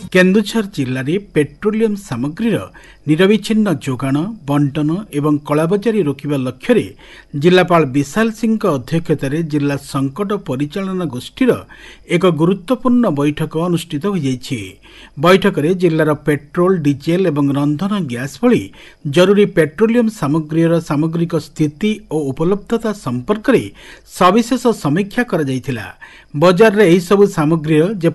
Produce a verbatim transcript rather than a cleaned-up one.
केन्दुझर जिले में पेट्रोलियम सामग्री निरविच्छिन्न जोगाण बंटन एवं कलाबजारी रोकवा लक्ष्य जिलापाल विशाल सिंह अध्यक्षतार जिला संकट परिचालन गोष्ठीर एक गुरुत्वपूर्ण बैठक अनुष्ठित हो जाइछि। बैठक में जिलार पेट्रोल डीजेल एवं रंधन गैस भली जरूरी पेट्रोलियम सामग्री सामग्रिक स्थिति और उपलब्धता संपर्क में सविशेष समीक्षा करा जायथिला। बजार रे एही सब सामग्री